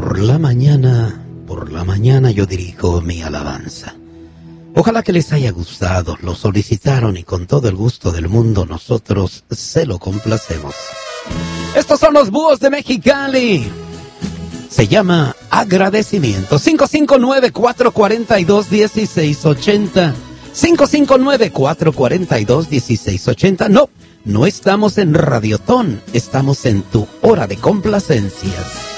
por la mañana yo dirijo mi alabanza. Ojalá que les haya gustado, lo solicitaron y con todo el gusto del mundo nosotros se lo complacemos. Estos son los Búhos de Mexicali. Se llama Agradecimiento. 559-442-1680. 559-442-1680. No estamos en Radiotón, estamos en tu hora de complacencias.